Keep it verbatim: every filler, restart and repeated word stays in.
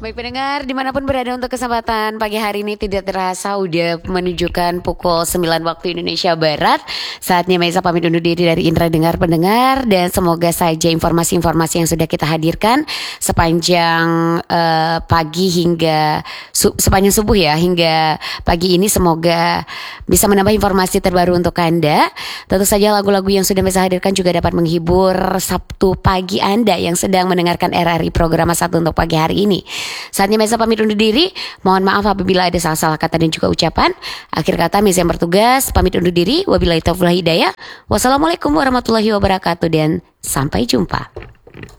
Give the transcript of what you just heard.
Baik pendengar, dimanapun berada untuk kesempatan pagi hari ini tidak terasa udah menunjukkan pukul sembilan waktu Indonesia Barat. Saatnya Maisa pamit undur diri dari Indra Dengar Pendengar. Dan semoga saja informasi-informasi yang sudah kita hadirkan sepanjang uh, pagi hingga su- sepanjang subuh ya hingga pagi ini semoga bisa menambah informasi terbaru untuk Anda. Tentu saja lagu-lagu yang sudah Maisa hadirkan juga dapat menghibur Sabtu pagi Anda yang sedang mendengarkan R R I Program satu untuk pagi hari ini. Saatnya Maisa pamit undur diri. Mohon maaf apabila ada salah-salah kata dan juga ucapan. Akhir kata Maisa yang bertugas pamit undur diri. Wabillahi taufiq wal hidayah. Wassalamualaikum warahmatullahi wabarakatuh dan sampai jumpa.